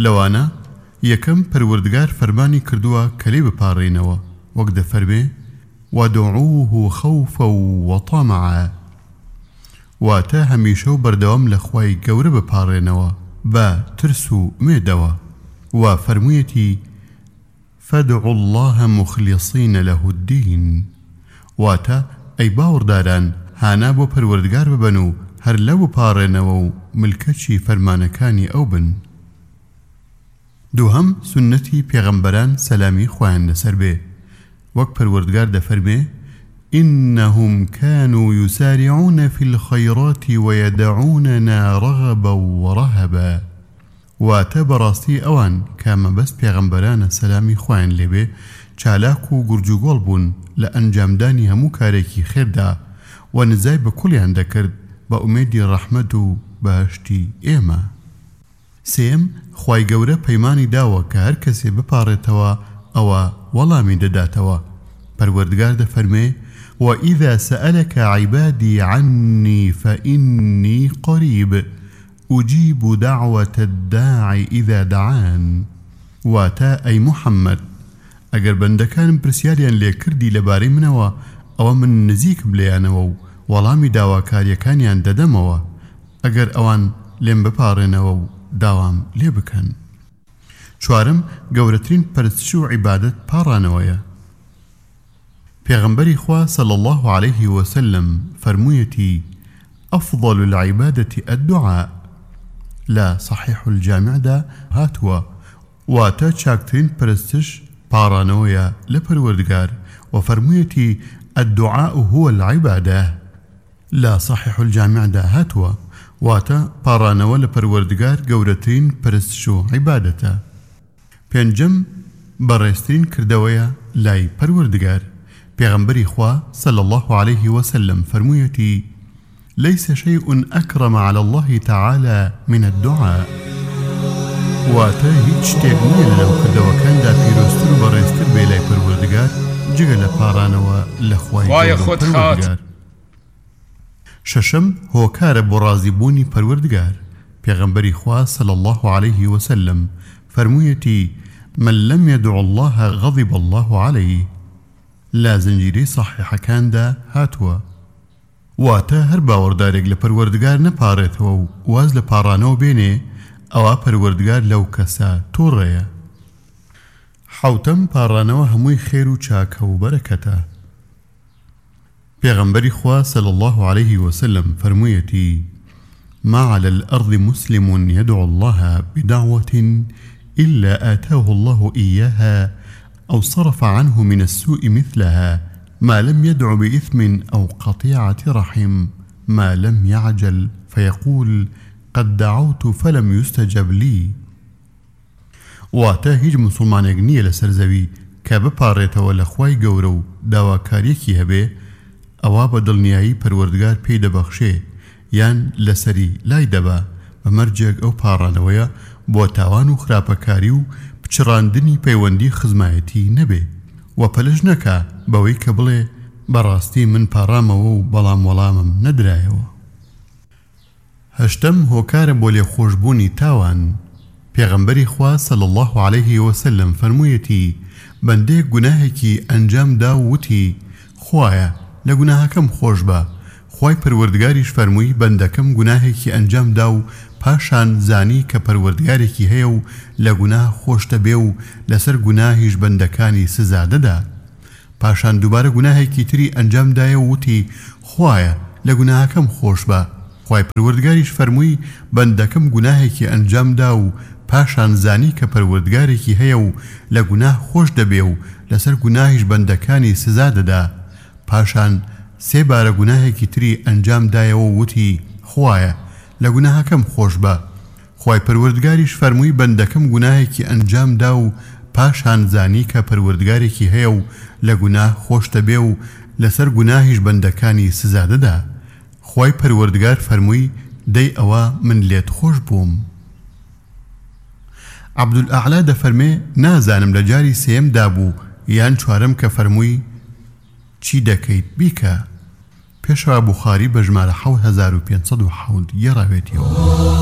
لەوانە یەکەم پەروەردگار فەرمانی کردووە کە لێ بپاڕێنەوە وەک دەفەرمێ وَادْعُوهُ خَوْفًا وَطَمَعًا واتە هەمیشە و بەردەوام لە خوای گەورە بپاڕێنەوە بە ترس و ئومێدەوە و فەرموویەتی فَادْعُوا اللَّهَ مُخْلِصِينَ لَهُ الدِّينَ واتە ئەی باوەڕداران هانا بۆ پەروەردگار ببەن و هەر لەو بپاڕێنەوە و ملکەچی فەرمانەکانی ئەو بن. دووهەم سنەتی پێغەمبەران سەلامی خوایان لەسەر بێ وەک پەروەردگار دەفەرمێ إنهم كانوا يسارعون في الخيرات ويدعوننا رغبا ورهبا واتە بەڕاستی ئەوان کامە بەس پێغەمبەرانە سەلامی خوایان لێبێ چالاک و گورجوگۆڵ بوون لە ئەنجامدانی هەموو کارێکی خێردا و نزای بە کوڵیان دەکرد بە ئومێدی ڕەحمەت و بەهەشتی ئێمە. سێم خوای گەورە پەیمانی داوە کە هەر کەسێ بپاڕێتەوە ئەوە وەڵامی دەداتەوە. پەروەردگار دەفەرمێ وَإِذَا سَأَلَكَ عِبَادِي عَنِّي فَإِنِّي قَرِيبٌ أُجِيبُ دَعْوَةَ الدَّاعِ إِذَا دَعَانِ واتە ئەی موحەممەد ئەگەر بەندەکانم پرسیاریان لێ کردی لەبارەی منەوە ئەوە من نزیکم لێیانەوە و وەڵامی داواکاریەکانیان دەدەمەوە ئەگەر ئەوان لێم بپاڕێنەوە و داوام لێ بکەن. چوارم گەورەترین پەرستش و عیبادەت پاڕانەوەیە. پێغەمبەری خوا صلی الله عليه وسلم فەرموویەتی أفضل العبادة الدعاء لا صحيح الجامع دا هاتوا واتا چاکترین پرستش پاڕانەوەیە لە پەروەردگار و فەرموویەتی الدعاء هو العبادة لا صحيح الجامع دا هاتوا واتا پاڕانەوە لە پەروەردگار گەورەترین پرستش و عیبادەتە. پێنجەم بەڕێزترین کردەوەیە لای پەروەردگار. پێغەمبەری خوا صلی الله عليه وسلم فەرموویەتی ليس شيء أكرم على الله تعالى من الدعاء واتە هیچ شتێک نییە لەو کردەوەکاندا پیرۆزتر و بەڕێزتر بێ لای پەروەردگار جگە لە پاڕانەوە لە خوای پەروەردگار. شەشەم هۆکارە بۆ ڕازیبوونی پەروەردگار. پێغەمبەری خوا صلی الله عليه وسلم فەرموویەتی من لم يدع الله غضب الله عليه لا زنجیرەی صحیحەکاندا هاتووە واتە هەر باوەڕدارێک لە پەروەردگار نەپاڕێتەوە و واز لە پاڕانەوە بێنێ ئەوە پەروەردگار لەو کەسە تووڕێیە. حەوتەم پاڕانەوە هەمووی خێر و چاکە و بەرەکەتە. پێغەمبەری خوا صلی الله عليه وسلم فەرموویەتی ما على الأرض مسلم يدعو الله بدعوة إلا آتاه الله إياها أو صرف عنه من السوء مثلها ما لم يدع بإثم أو قطيعة رحم ما لم يعجل فيقول قد دعوت فلم يستجب لي واتە هیچ مسلمانێک نییە لە سەرزەوی کە بپاڕێتەوە لە خوای گەورە و داواکاریەکی هەبێ ئەوا بە دڵنیایی پەروەردگار پێی دەبەخشێ یان لەسەری لای دەبا بە مەرجێک ئەو پاڕانەوەیە بۆ تاوان و خراپەکاری و پچڕاندنی پەیوەندی خزمایەتی نەبێ و پەلەش نەکا بەوەی کە بڵێ بەڕاستی من پاڕامەوە و بەڵام وەڵامم نەدرایەوە. هەشتەم هۆکارە بۆ لێخۆشبوونی تاوان. پێغەمبەری خوا صلی الله عليه وسلم فەرموویەتی بەندەیەک گوناهێکی ئەنجام دا و وتی خوایە لە گوناهەکەم خۆش بە خوای پەروەردگاریش فەرمووی بەندەکەم گوناهێکی ئەنجام دا و پاشان زانی کە پەروەردگارێکی هەیە و لە گوناه خۆش دەبێ و لەسەر گوناهیش بەندەکانی سزا دەدا پاشان دووبارە گوناهێکی تری ئەنجامدایە و وتی خوایە لە گوناهەکەم خۆش بە خوای پەروەردگاریش فەرمووی بەندەکەم گوناهێکی ئەنجامدا و پاشان زانی کە پەروەردگارێکی هەیە و لە گوناه خۆش دەبێ و لەسەر گوناهیش بەندەکانی سزا دەدا پاشان سێ بارە گوناهێکی تری ئەنجامدایەوە و وتی خوایە لە گوناهەکەم خۆش بە خوای پەروەردگاریش فەرمووی بەندەکەم گوناهێکی ئەنجامدا و پاشان زانی کە پەروەردگارێکی هەیە و لە گوناه خۆش دەبێ و لەسەر گوناهیش بەندەکانی سزا دەدا خوای پەروەردگار فەرمووی دەی ئەوە من لێت خۆش بووم. عەبدولئەعلا دەفەرمێ نازانم لە جاری سێیەمدا بوو یان چوارەم کە فەرمووی چی دەکەیت بیکە. پێشەوە بوخاری بە ژمارە 7507 گێڕاوێتیەوە.